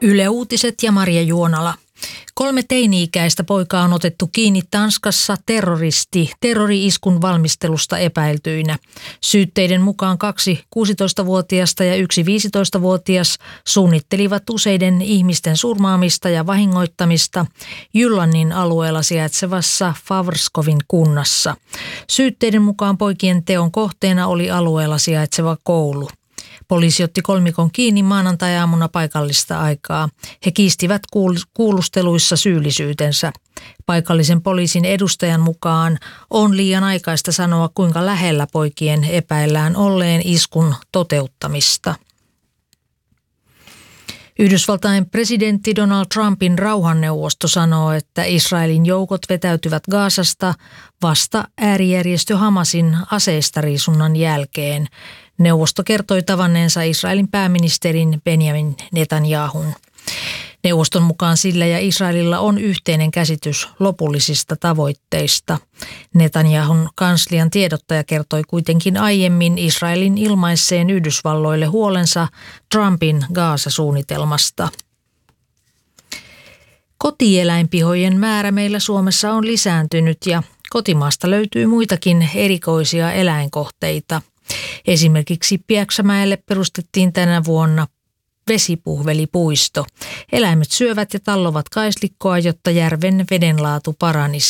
Yle Uutiset ja Marja Juonala. 3 teini-ikäistä poikaa on otettu kiinni Tanskassa terrori-iskun valmistelusta epäiltyinä. Syytteiden mukaan 2 16-vuotiasta ja 1 15-vuotias suunnittelivat useiden ihmisten surmaamista ja vahingoittamista Jyllannin alueella sijaitsevassa Favrskovin kunnassa. Syytteiden mukaan poikien teon kohteena oli alueella sijaitseva koulu. Poliisi otti kolmikon kiinni maanantai-aamuna paikallista aikaa. He kiistivät kuulusteluissa syyllisyytensä. Paikallisen poliisin edustajan mukaan on liian aikaista sanoa, kuinka lähellä poikien epäillään olleen iskun toteuttamista. Yhdysvaltain presidentti Donald Trumpin rauhanneuvosto sanoo, että Israelin joukot vetäytyvät Gazasta vasta äärijärjestö Hamasin aseistariisunnan jälkeen. Neuvosto kertoi tavanneensa Israelin pääministerin Benjamin Netanyahun. Neuvoston mukaan sillä ja Israelilla on yhteinen käsitys lopullisista tavoitteista. Netanyahun kanslian tiedottaja kertoi kuitenkin aiemmin Israelin ilmaisseen Yhdysvalloille huolensa Trumpin Gaza-suunnitelmasta. Kotieläinpihojen määrä meillä Suomessa on lisääntynyt ja kotimaasta löytyy muitakin erikoisia eläinkohteita. Esimerkiksi Pieksämäelle perustettiin tänä vuonna vesipuhvelipuisto. Eläimet syövät ja tallovat kaislikkoa, jotta järven vedenlaatu paranisi.